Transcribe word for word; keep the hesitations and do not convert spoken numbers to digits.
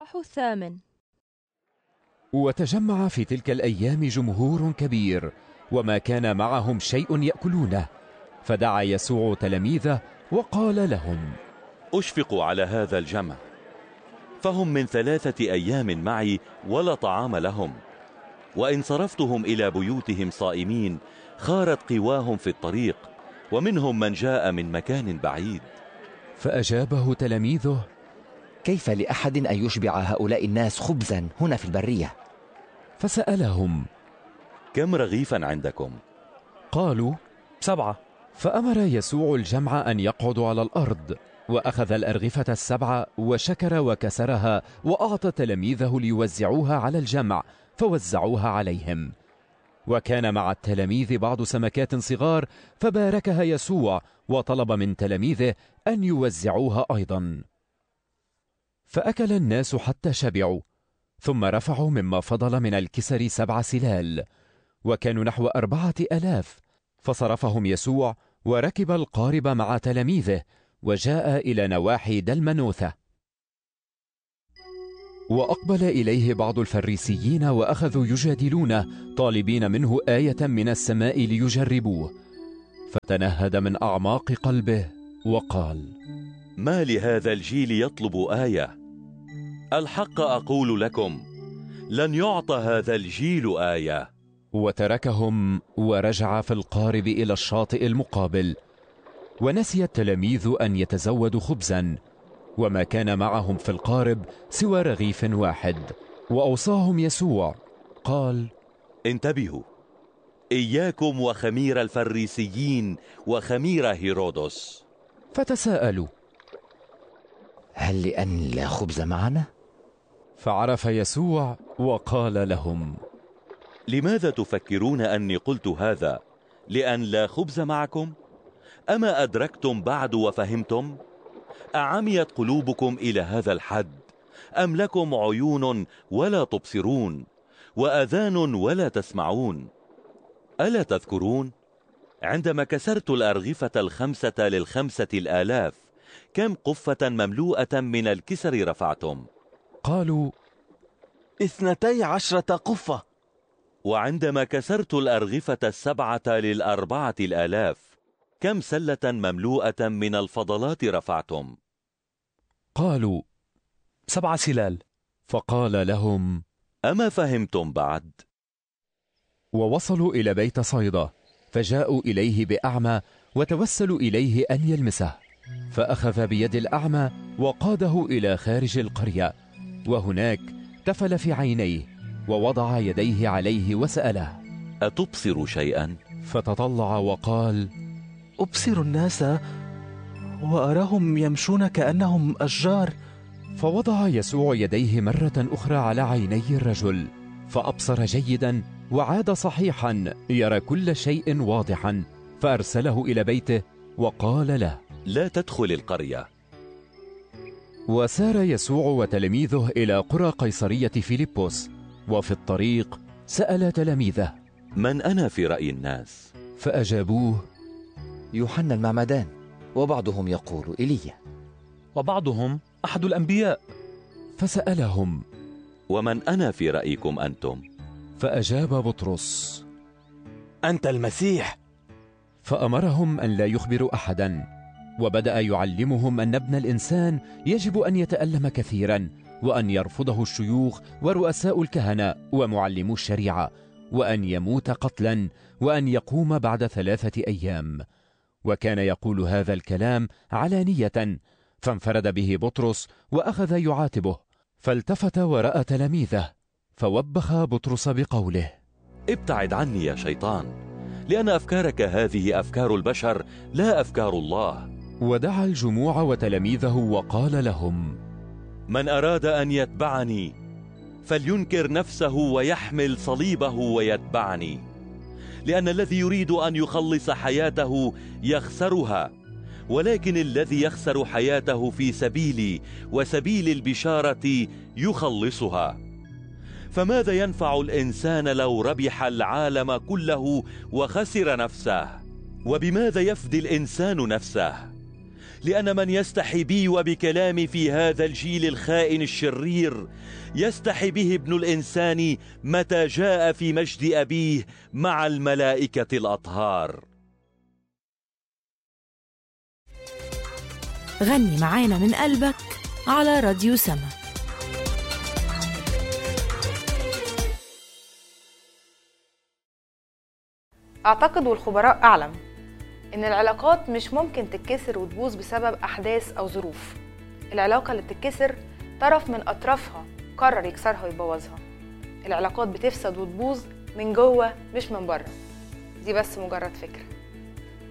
الثامن. وتجمع في تلك الأيام جمهور كبير وما كان معهم شيء يأكلونه، فدعا يسوع تلاميذه وقال لهم: أشفقوا على هذا الجمع، فهم من ثلاثة أيام معي ولا طعام لهم، وإن صرفتهم إلى بيوتهم صائمين خارت قواهم في الطريق، ومنهم من جاء من مكان بعيد. فأجابه تلاميذه: كيف لأحد أن يشبع هؤلاء الناس خبزا هنا في البرية؟ فسألهم: كم رغيفا عندكم؟ قالوا: سبعة. فأمر يسوع الجمع أن يقعدوا على الأرض، وأخذ الأرغفة السبعة وشكر وكسرها وأعطى تلاميذه ليوزعوها على الجمع، فوزعوها عليهم. وكان مع التلاميذ بعض سمكات صغار، فباركها يسوع وطلب من تلاميذه أن يوزعوها أيضا. فأكل الناس حتى شبعوا، ثم رفعوا مما فضل من الكسر سبع سلال، وكانوا نحو أربعة ألاف. فصرفهم يسوع وركب القارب مع تلاميذه وجاء إلى نواحي دلمنوثة. وأقبل إليه بعض الفريسيين وأخذوا يجادلونه طالبين منه آية من السماء ليجربوه، فتنهد من أعماق قلبه وقال: ما لهذا الجيل يطلب آية؟ الحق أقول لكم لن يعطى هذا الجيل آية. وتركهم ورجع في القارب إلى الشاطئ المقابل. ونسي التلاميذ أن يتزودوا خبزا، وما كان معهم في القارب سوى رغيف واحد. وأوصاهم يسوع قال: انتبهوا، إياكم وخمير الفريسيين وخمير هيرودس. فتساءلوا: هل لأن لا خبز معنا؟ فعرف يسوع وقال لهم: لماذا تفكرون أني قلت هذا لأن لا خبز معكم؟ أما أدركتم بعد وفهمتم؟ أعميت قلوبكم إلى هذا الحد؟ أم لكم عيون ولا تبصرون وأذان ولا تسمعون؟ ألا تذكرون عندما كسرت الأرغفة الخمسة للخمسة الآلاف كم قفة مملوءة من الكسر رفعتم؟ قالوا: اثنتي عشرة قفة. وعندما كسرت الأرغفة السبعة للأربعة الآلاف كم سلة مملوءة من الفضلات رفعتم؟ قالوا: سبع سلال. فقال لهم: أما فهمتم بعد؟ ووصلوا إلى بيت صيدا، فجاءوا إليه بأعمى وتوسلوا إليه أن يلمسه، فأخذ بيد الأعمى وقاده إلى خارج القرية، وهناك تفل في عينيه ووضع يديه عليه وسأله: أتبصر شيئا؟ فتطلع وقال: أبصر الناس وأراهم يمشون كأنهم أشجار. فوضع يسوع يديه مرة أخرى على عيني الرجل، فأبصر جيدا وعاد صحيحا يرى كل شيء واضحا، فأرسله إلى بيته وقال له: لا تدخل القرية. وسار يسوع وتلاميذه إلى قرى قيصرية فيلبس، وفي الطريق سأل تلاميذه: من أنا في رأي الناس؟ فأجابوه: يوحنا المعمدان، وبعضهم يقول إيليا، وبعضهم أحد الأنبياء. فسألهم: ومن أنا في رأيكم أنتم؟ فأجاب بطرس: أنت المسيح. فأمرهم أن لا يخبروا أحدا، وبدأ يعلمهم أن ابن الإنسان يجب أن يتألم كثيرا، وأن يرفضه الشيوخ ورؤساء الكهنة ومعلمو الشريعة، وأن يموت قتلا، وأن يقوم بعد ثلاثة أيام. وكان يقول هذا الكلام علانية، فانفرد به بطرس وأخذ يعاتبه، فالتفت ورأى تلاميذه، فوبخ بطرس بقوله: ابتعد عني يا شيطان، لأن أفكارك هذه أفكار البشر لا أفكار الله. ودعا الجموع وتلاميذه وقال لهم: من أراد أن يتبعني فلينكر نفسه ويحمل صليبه ويتبعني، لأن الذي يريد أن يخلص حياته يخسرها، ولكن الذي يخسر حياته في سبيلي وسبيل البشارة يخلصها. فماذا ينفع الإنسان لو ربح العالم كله وخسر نفسه؟ وبماذا يفدي الإنسان نفسه؟ لأن من يستحي بي وبكلامي في هذا الجيل الخائن الشرير يستحي به ابن الإنسان متى جاء في مجد أبيه مع الملائكة الأطهار. غني معانا من قلبك على راديو سما. أعتقد والخبراء أعلم إن العلاقات مش ممكن تتكسر وتبوظ بسبب أحداث أو ظروف. العلاقة اللي بتتكسر طرف من أطرافها قرر يكسرها ويبوظها. العلاقات بتفسد وتبوظ من جوه مش من بره. دي بس مجرد فكرة.